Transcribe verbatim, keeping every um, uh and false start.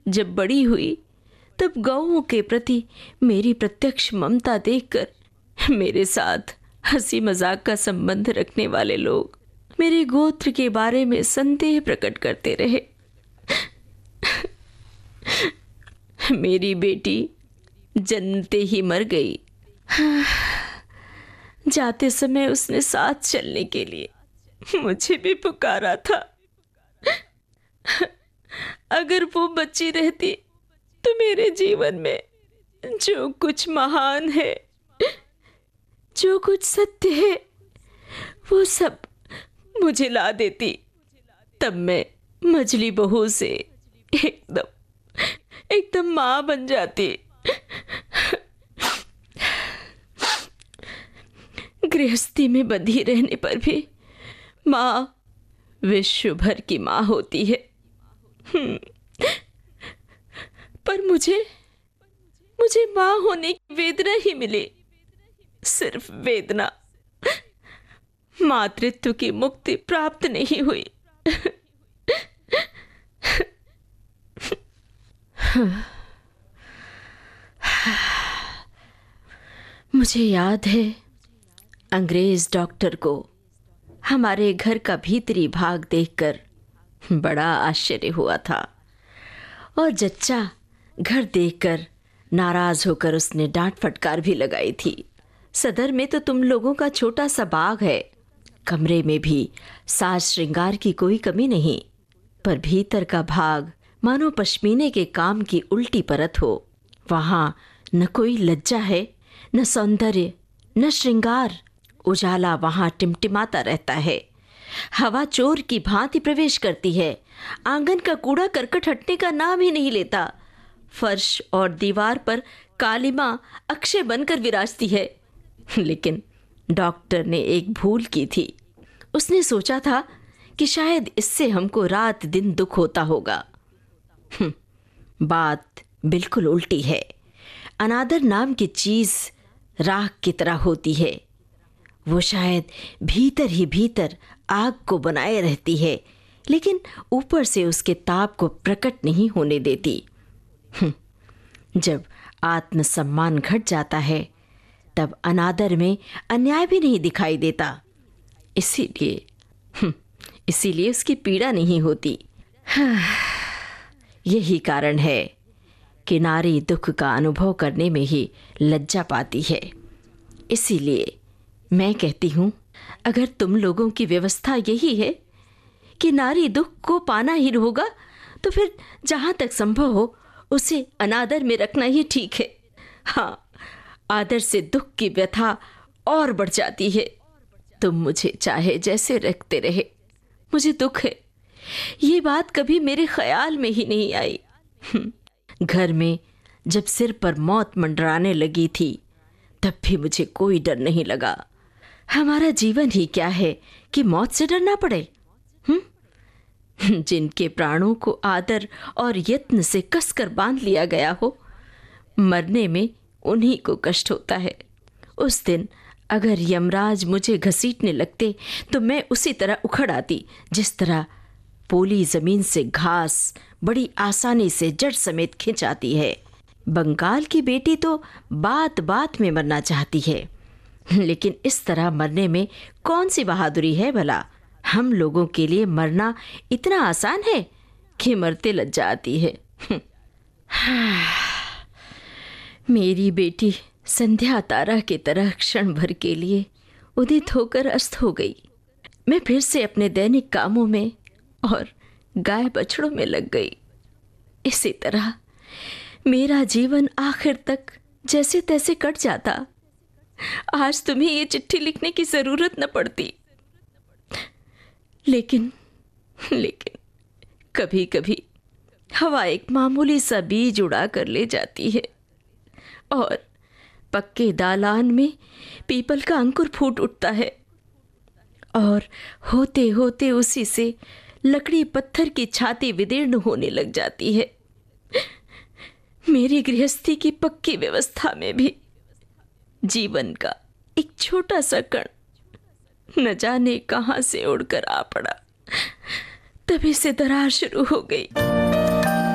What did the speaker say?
जब बड़ी हुई तब गौओं के प्रति मेरी प्रत्यक्ष ममता देखकर मेरे साथ हंसी मजाक का संबंध रखने वाले लोग मेरे गोत्र के बारे में संदेह प्रकट करते रहे। मेरी बेटी जन्मते ही मर गई। जाते समय उसने साथ चलने के लिए मुझे भी पुकारा था। अगर वो बच्ची रहती तो मेरे जीवन में जो कुछ महान है, जो कुछ सत्य है, वो सब मुझे ला देती। तब मैं मझली बहू से एकदम एकदम माँ बन जाती। गृहस्थी में बंधी रहने पर भी माँ विश्व भर की माँ होती है। पर मुझे मुझे माँ होने की वेदना ही मिली, सिर्फ वेदना। मातृत्व की मुक्ति प्राप्त नहीं हुई। मुझे याद है अंग्रेज डॉक्टर को हमारे घर का भीतरी भाग देखकर बड़ा आश्चर्य हुआ था और जच्चा घर देखकर नाराज होकर उसने डांट फटकार भी लगाई थी। सदर में तो तुम लोगों का छोटा सा बाग है, कमरे में भी साज श्रृंगार की कोई कमी नहीं, पर भीतर का भाग मानो पश्मीने के काम की उल्टी परत हो। वहाँ न कोई लज्जा है, न सौंदर्य, न श्रृंगार। उजाला वहाँ टिमटिमाता रहता है, हवा चोर की भांति प्रवेश करती है। आंगन का कूड़ा करकट हटने का नाम ही नहीं लेता। फर्श और दीवार पर कालिमा अक्षय बनकर विराजती है। लेकिन डॉक्टर ने एक भूल की थी। उसने सोचा था कि शायद इससे हमको रात दिन दुख होता होगा। बात बिल्कुल उल्टी है। अनादर नाम की चीज राख की तरह होती है। वो शायद भीतर ही भीतर आग को बनाए रहती है, लेकिन ऊपर से उसके ताप को प्रकट नहीं होने देती। जब आत्मसम्मान घट जाता है तब अनादर में अन्याय भी नहीं दिखाई देता। इसीलिए इसीलिए उसकी पीड़ा नहीं होती। यही कारण है कि नारी दुख का अनुभव करने में ही लज्जा पाती है। इसीलिए मैं कहती हूँ, अगर तुम लोगों की व्यवस्था यही है कि नारी दुख को पाना ही होगा, तो फिर जहाँ तक संभव हो उसे अनादर में रखना ही ठीक है। हाँ, आदर से दुख की व्यथा और बढ़ जाती है। तुम मुझे चाहे जैसे रखते रहे, मुझे दुख है, ये बात कभी मेरे ख्याल में ही नहीं आई। घर में जब सिर पर मौत मंडराने लगी थी तब भी मुझे कोई डर नहीं लगा। हमारा जीवन ही क्या है कि मौत से डरना पड़े। हम्म जिनके प्राणों को आदर और यत्न से कसकर बांध लिया गया हो, मरने में उन्हीं को कष्ट होता है। उस दिन अगर यमराज मुझे घसीटने लगते तो मैं उसी तरह उखड़ आती जिस तरह पोली जमीन से घास बड़ी आसानी से जड़ समेत खिंच आती है। बंगाल की बेटी तो बात बात में मरना चाहती है, लेकिन इस तरह मरने में कौन सी बहादुरी है भला। हम लोगों के लिए मरना इतना आसान है कि मरते लज्जा आती है। मेरी बेटी संध्या तारा की तरह क्षण भर के लिए उदित होकर अस्त हो गई। मैं फिर से अपने दैनिक कामों में और गाय बछड़ों में लग गई। इसी तरह मेरा जीवन आखिर तक जैसे तैसे कट जाता। आज तुम्हें ये चिट्ठी लिखने की जरूरत न पड़ती, लेकिन लेकिन कभी कभी हवा एक मामूली सा बीज उड़ा कर ले जाती है और पक्के दालान में पीपल का अंकुर फूट उठता है और होते होते उसी से लकड़ी पत्थर की छाती विदीर्ण होने लग जाती है। मेरी गृहस्थी की पक्की व्यवस्था में भी जीवन का एक छोटा सा कण न जाने कहां से उड़कर आ पड़ा। तभी से दरार शुरू हो गई।